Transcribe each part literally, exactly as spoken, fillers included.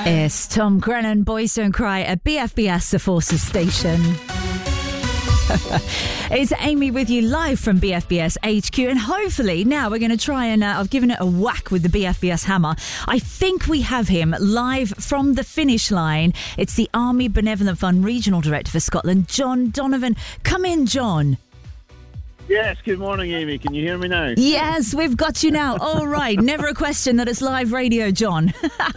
It's Tom Grennan, Boys Don't Cry at B F B S, the Forces Station. It's Amy with you live from B F B S H Q, and hopefully now we're going to try and uh, I've given it a whack with the B F B S hammer. I think we have him live from the finish line. It's the Army Benevolent Fund Regional Director for Scotland, John Donovan. Come in, John. Yes, good morning, Amy. Can you hear me now? Yes, we've got you now. All right. Never a question that it's live radio, John.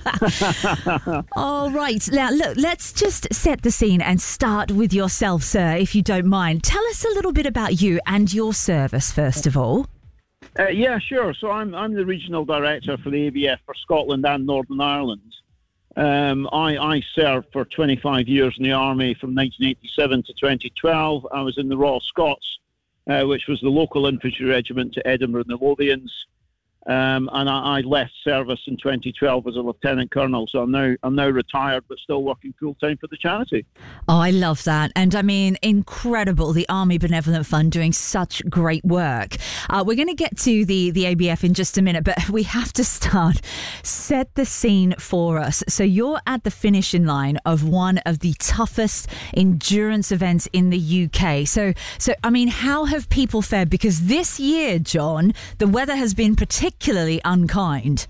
All right. Now, look, let's just set the scene and start with yourself, sir, if you don't mind. Tell us a little bit about you and your service, first of all. Uh, yeah, sure. So I'm I'm the Regional Director for the A B F for Scotland and Northern Ireland. Um, I, I served for twenty-five years in the Army from nineteen eighty-seven to twenty twelve. I was in the Royal Scots, Uh, which was the local infantry regiment to Edinburgh and the Lothians, um, and I, I left service in twenty twelve as a lieutenant colonel. So I'm now I'm now retired, but still working full time for the charity. Oh, I love that, and I mean, incredible! The Army Benevolent Fund doing such great work. Uh, we're going to get to the the A B F in just a minute, but we have to start. Set the scene for us. So you're at the finishing line of one of the toughest endurance events in the U K. So, so I mean, how have people fared? Because this year, John, the weather has been particularly unkind.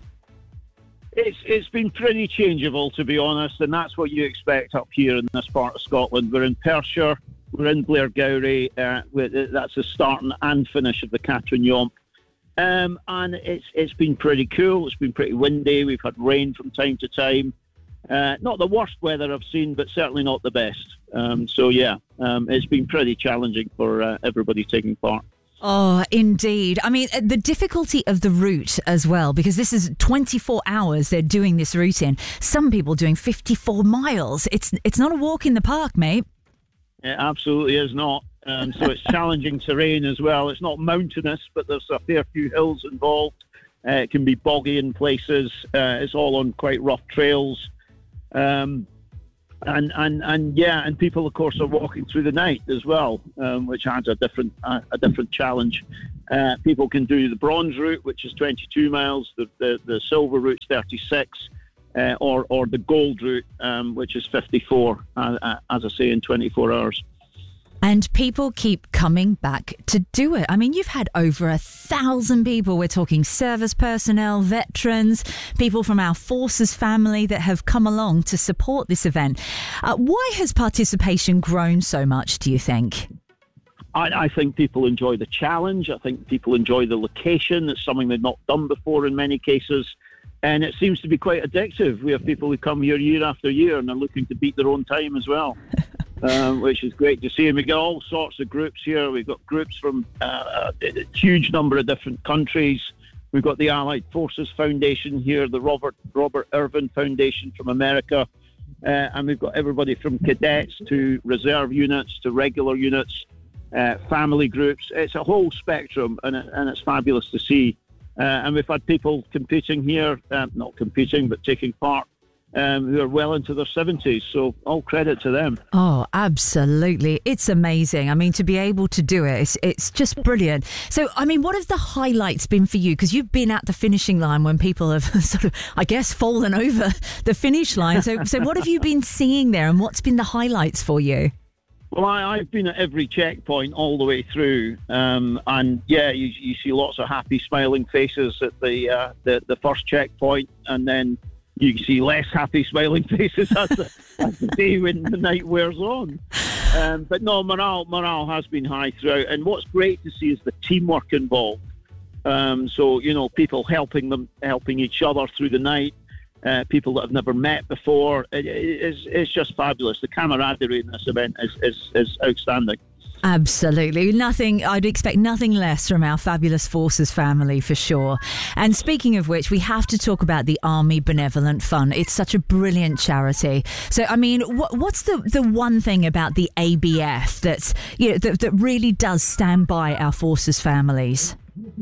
It's it's been pretty changeable, to be honest, and that's what you expect up here in this part of Scotland. We're in Perthshire, we're in Blairgowrie. Uh, that's the start and finish of the Catrin Yomp. Um, and it's it's been pretty cool. It's been pretty windy. We've had rain from time to time. Uh, not the worst weather I've seen, but certainly not the best. Um, so, yeah, um, it's been pretty challenging for uh, everybody taking part. Oh, indeed. I mean, the difficulty of the route as well, because this is twenty-four hours they're doing this route in. Some people doing fifty-four miles. It's, it's not a walk in the park, mate. It absolutely is not. Um, so it's challenging terrain as well. It's not mountainous, but there's a fair few hills involved. Uh, it can be boggy in places. Uh, it's all on quite rough trails. Um, and, and, and yeah, and people, of course, are walking through the night as well, um, which adds a different uh, a different challenge. Uh, people can do the bronze route, which is twenty-two miles. The, the, the silver route's thirty-six. Uh, or, or the gold route, um, which is fifty-four, uh, as I say, in twenty-four hours. And people keep coming back to do it. I mean, you've had over a thousand people. We're talking service personnel, veterans, people from our forces family that have come along to support this event. Uh, why has participation grown so much, do you think? I, I think people enjoy the challenge. I think people enjoy the location. It's something they've not done before in many cases. And it seems to be quite addictive. We have people who come here year after year and they're looking to beat their own time as well, um, which is great to see. And we got all sorts of groups here. We've got groups from uh, a huge number of different countries. We've got the Allied Forces Foundation here, the Robert Robert Irvin Foundation from America. Uh, and we've got everybody from cadets to reserve units to regular units, uh, family groups. It's a whole spectrum, and, it, and it's fabulous to see. Uh, and we've had people competing here, um, not competing, but taking part, um, who are well into their seventies. So all credit to them. Oh, absolutely. It's amazing. I mean, to be able to do it, it's, it's just brilliant. So, I mean, what have the highlights been for you? Because you've been at the finishing line when people have sort of, I guess, fallen over the finish line. So, so what have you been seeing there, and what's been the highlights for you? Well, I, I've been at every checkpoint all the way through, um, and yeah, you, you see lots of happy, smiling faces at the, uh, the the first checkpoint, and then you see less happy, smiling faces as the, as the day when the night wears on. Um, but no, morale morale has been high throughout, and what's great to see is the teamwork involved. Um, so you know, people helping them, helping each other through the night. Uh, people that have never met before. It, it, it's, it's just fabulous. The camaraderie in this event is, is, is outstanding. Absolutely. Nothing, I'd expect nothing less from our fabulous forces family, for sure. And speaking of which, we have to talk about the Army Benevolent Fund. It's such a brilliant charity. So, I mean, what, what's the, the one thing about the A B F that's, you know, that, that really does stand by our forces families?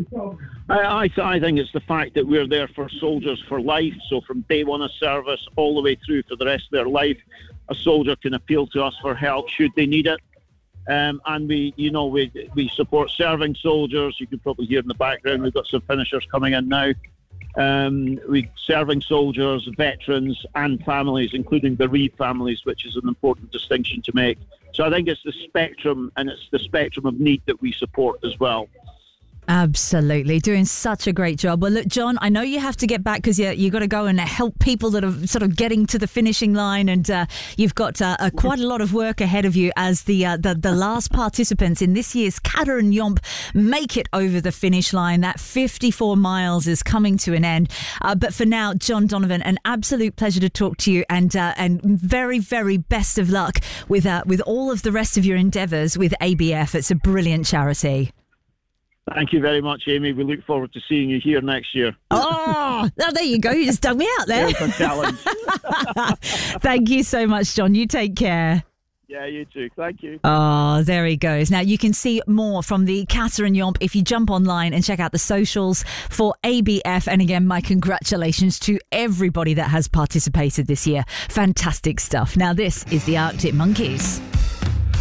I, I, th- I think it's the fact that we're there for soldiers for life. So from day one of service all the way through for the rest of their life, a soldier can appeal to us for help should they need it. Um, and we, you know, we we support serving soldiers. You can probably hear in the background we've got some finishers coming in now. Um, we serving soldiers, veterans, and families, including bereaved families, which is an important distinction to make. So I think it's the spectrum, and it's the spectrum of need that we support as well. Absolutely. Doing such a great job. Well, look, John, I know you have to get back because you, you've got to go and help people that are sort of getting to the finishing line, and uh, you've got uh, uh, quite a lot of work ahead of you as the, uh, the the last participants in this year's Kata and Yomp make it over the finish line. That fifty-four miles is coming to an end. Uh, but for now, John Donovan, an absolute pleasure to talk to you, and uh, and very, very best of luck with uh, with all of the rest of your endeavours with A B F. It's a brilliant charity. Thank you very much, Amy. We look forward to seeing you here next year. Oh, oh there you go. You just dug me out there. There's a challenge. Thank you so much, John. You take care. Yeah, you too. Thank you. Oh, there he goes. Now, you can see more from the Kata and Yomp if you jump online and check out the socials for A B F. And again, my congratulations to everybody that has participated this year. Fantastic stuff. Now, this is the Arctic Monkeys.